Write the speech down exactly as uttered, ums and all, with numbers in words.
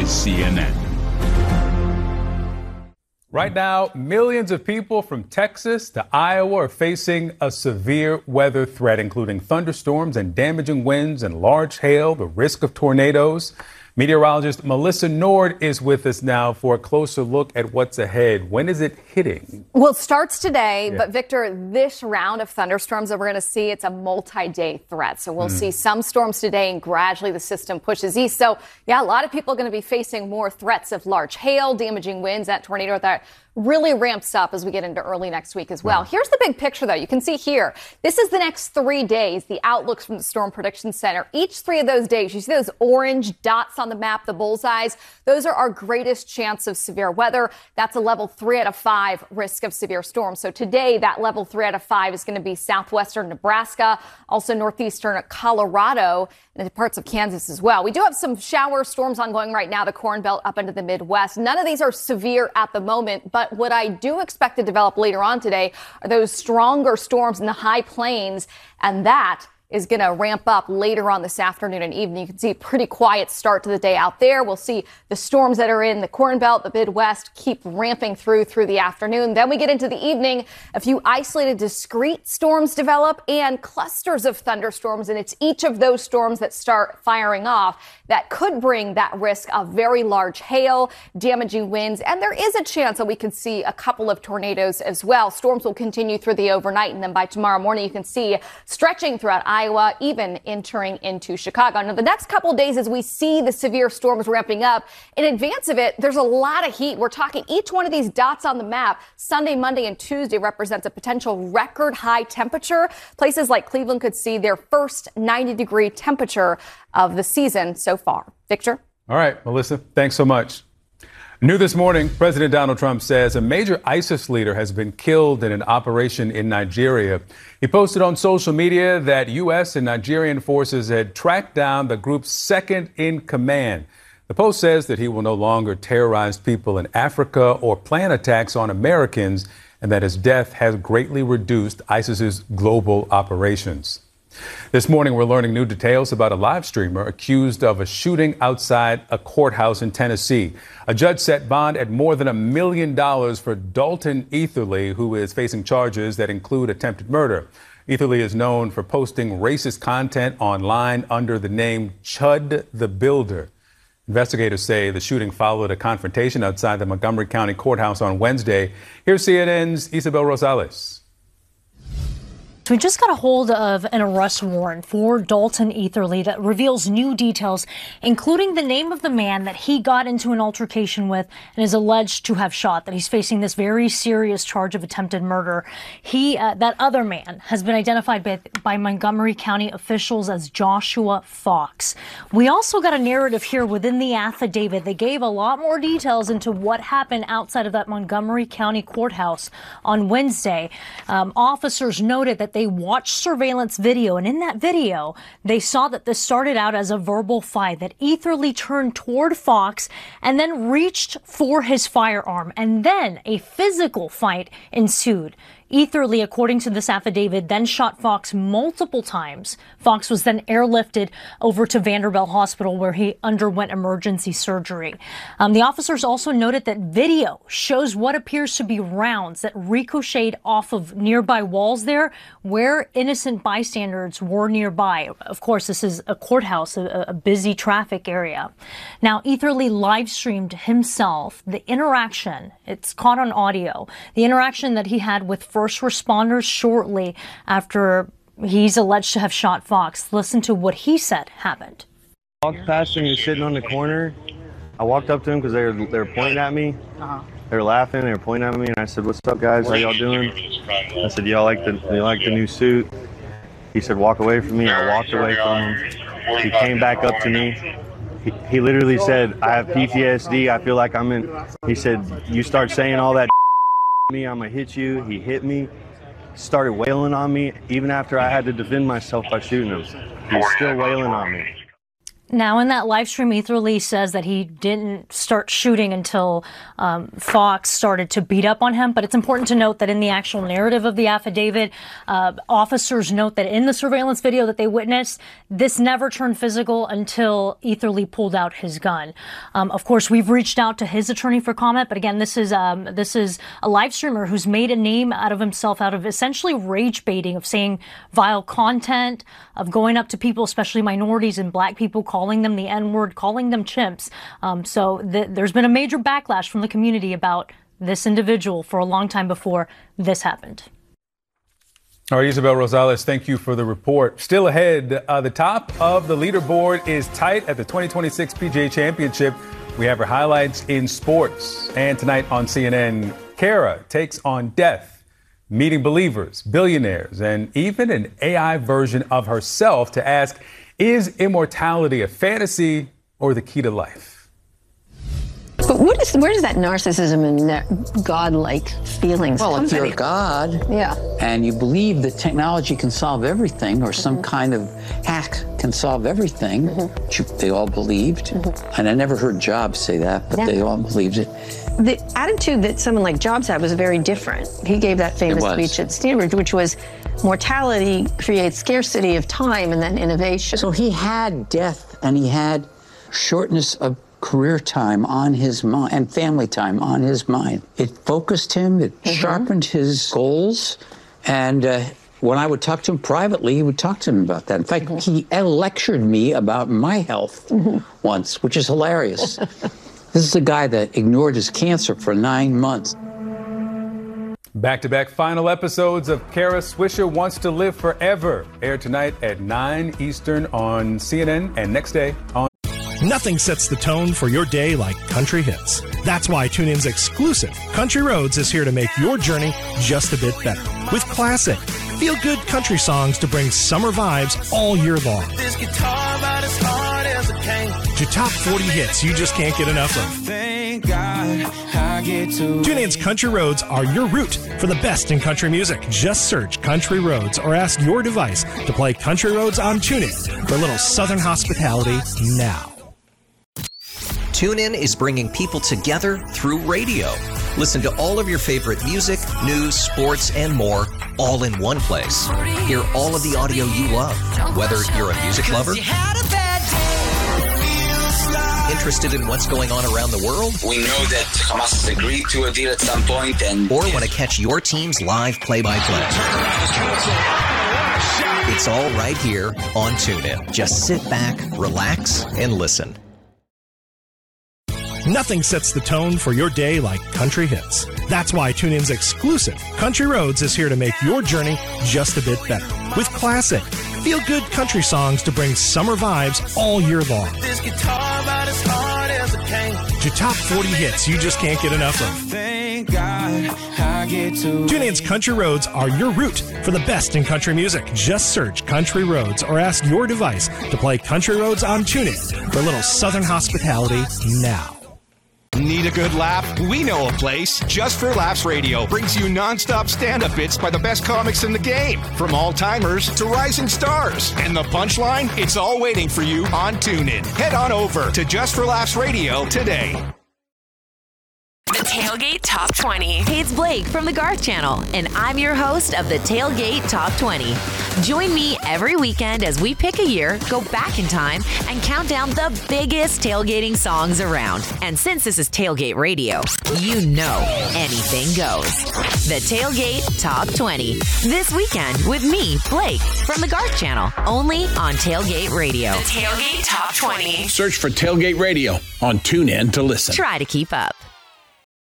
is C N N. Right now, millions of people from Texas to Iowa are facing a severe weather threat, including thunderstorms and damaging winds and large hail, the risk of tornadoes. Meteorologist Melissa Nord is with us now for a closer look at what's ahead. When is it hitting? Well, it starts today, Yeah. but Victor, this round of thunderstorms that we're going to see, it's a multi-day threat. So we'll mm. see some storms today and gradually the system pushes east. So, yeah, a lot of people are going to be facing more threats of large hail, damaging winds, that tornado that really ramps up as we get into early next week as well. Wow. Here's the big picture, though. You can see here, this is the next three days, the outlooks from the Storm Prediction Center. Each three of those days, you see those orange dots on the map, the bullseyes. Those are our greatest chance of severe weather. That's a level three out of five risk of severe storms. So today, that level three out of five is going to be southwestern Nebraska, also northeastern Colorado, and parts of Kansas as well. We do have some shower storms ongoing right now, the Corn Belt up into the Midwest. None of these are severe at the moment, but what I do expect to develop later on today are those stronger storms in the high plains, and that is going to ramp up later on this afternoon and evening. You can see a pretty quiet start to the day out there. We'll see the storms that are in the Corn Belt, the Midwest, keep ramping through through the afternoon. Then we get into the evening, a few isolated discrete storms develop and clusters of thunderstorms, and it's each of those storms that start firing off that could bring that risk of very large hail, damaging winds, and there is a chance that we could see a couple of tornadoes as well. Storms will continue through the overnight, and then by tomorrow morning you can see stretching throughout Iowa, even entering into Chicago. Now, the next couple of days as we see the severe storms ramping up, in advance of it, there's a lot of heat. We're talking each one of these dots on the map, Sunday, Monday, and Tuesday represents a potential record high temperature. Places like Cleveland could see their first ninety degree temperature of the season so far. Victor? All right, Melissa, thanks so much. New this morning, President Donald Trump says a major ISIS leader has been killed in an operation in Nigeria. He posted on social media that U S and Nigerian forces had tracked down the group's second in command. The post says that he will no longer terrorize people in Africa or plan attacks on Americans, and that his death has greatly reduced ISIS's global operations. This morning, we're learning new details about a live streamer accused of a shooting outside a courthouse in Tennessee. A judge set bond at more than a million dollars for Dalton Etherly, who is facing charges that include attempted murder. Etherly is known for posting racist content online under the name Chud the Builder. Investigators say the shooting followed a confrontation outside the Montgomery County Courthouse on Wednesday. Here's C N N's Isabel Rosales. So we just got a hold of an arrest warrant for Dalton Etherly that reveals new details, including the name of the man that he got into an altercation with and is alleged to have shot, that he's facing this very serious charge of attempted murder. He, uh, that other man has been identified by, by Montgomery County officials as Joshua Fox. We also got a narrative here within the affidavit. They gave a lot more details into what happened outside of that Montgomery County courthouse on Wednesday. Um, officers noted that they watched surveillance video, and in that video, they saw that this started out as a verbal fight, that Etherly turned toward Fox and then reached for his firearm, and then a physical fight ensued. Etherly, according to this affidavit, then shot Fox multiple times. Fox was then airlifted over to Vanderbilt Hospital, where he underwent emergency surgery. Um, the officers also noted that video shows what appears to be rounds that ricocheted off of nearby walls there, where innocent bystanders were nearby. Of course, this is a courthouse, a, a busy traffic area. Now, Etherly live streamed himself, the interaction, it's caught on audio, the interaction that he had with first responders shortly after he's alleged to have shot Fox. Listen to what he said happened. I walked past him, he was sitting on the corner. I walked up to him because they were, they were pointing at me. Uh-huh. They were laughing, they were pointing at me, and I said, "What's up, guys? How y'all doing?" I said, "Y'all like the, you like the new suit?" He said, "Walk away from me." I walked away from him. He came back up to me. He, he literally said, "I have P T S D. I feel like I'm in." He said, "You start saying all that me, I'm gonna hit you." He hit me, started wailing on me, even after I had to defend myself by shooting him. He was still wailing on me. Now, in that live stream, Ether Lee says that he didn't start shooting until um, Fox started to beat up on him. But it's important to note that in the actual narrative of the affidavit, uh, officers note that in the surveillance video that they witnessed, this never turned physical until Ether Lee pulled out his gun. Um, of course, we've reached out to his attorney for comment. But again, this is um, this is a live streamer who's made a name out of himself out of essentially rage baiting, of saying vile content, of going up to people, especially minorities and black people, calling them the N-word, calling them chimps. Um, so th- there's been a major backlash from the community about this individual for a long time before this happened. All right, Isabel Rosales, thank you for the report. Still ahead, uh, the top of the leaderboard is tight at the twenty twenty-six P G A Championship. We have our highlights in sports. And tonight on C N N, Kara takes on death, meeting believers, billionaires, and even an A I version of herself to ask, is immortality a fantasy or the key to life? But what is, where does that narcissism and that godlike feelings well, come if you're from? God yeah. and you believe that technology can solve everything, or some mm-hmm. kind of hack can solve everything, mm-hmm. which they all believed, mm-hmm. and I never heard Jobs say that, but yeah. they all believed it. The attitude that someone like Jobs had was very different. He gave that famous speech at Stanford, which was mortality creates scarcity of time and then innovation. So he had death and he had shortness of career time on his mind and family time on his mind. It focused him, it mm-hmm. sharpened his goals, and uh, when I would talk to him privately, he would talk to him about that. In fact, mm-hmm. he lectured me about my health mm-hmm. once, which is hilarious. This is a guy that ignored his cancer for nine months. Back-to-back final episodes of Kara Swisher Wants to Live Forever air tonight at nine Eastern on C N N and next day on. Nothing sets the tone for your day like country hits. That's why TuneIn's exclusive Country Roads is here to make your journey just a bit better. With classic, feel-good country songs to bring summer vibes all year long. This guitar about as hard as it can. To top forty hits you just can't get enough of. Thank God I get to. TuneIn's Country Roads are your route for the best in country music. Just search Country Roads or ask your device to play Country Roads on TuneIn for a little Southern hospitality now. TuneIn is bringing people together through radio. Listen to all of your favorite music, news, sports, and more, all in one place. Hear all of the audio you love, whether you're a music lover, interested in what's going on around the world. We know that Hamas has agreed to a deal at some point, and or want to catch your team's live play-by-play. It's all right here on TuneIn. Just sit back, relax, and listen. Nothing sets the tone for your day like country hits. That's why TuneIn's exclusive Country Roads is here to make your journey just a bit better. With classic, feel-good country songs to bring summer vibes all year long. This guitar about as hard as it can. To top forty hits you just can't get enough of. Thank God I get to. TuneIn's Country Roads are your route for the best in country music. Just search Country Roads or ask your device to play Country Roads on TuneIn for a little Southern hospitality now. Need a good laugh? We know a place. Just for Laughs Radio brings you non-stop stand-up bits by the best comics in the game, from all-timers to rising stars. And the punchline? It's all waiting for you on TuneIn. Head on over to Just for Laughs Radio today. The Tailgate Top twenty. Hey, it's Blake from the Garth Channel, and I'm your host of the Tailgate Top twenty. Join me every weekend as we pick a year, go back in time, and count down the biggest tailgating songs around. And since this is Tailgate Radio, you know anything goes. The Tailgate Top twenty. This weekend with me, Blake, from the Garth Channel, only on Tailgate Radio. The Tailgate Top twenty. Search for Tailgate Radio on TuneIn to listen. Try to keep up.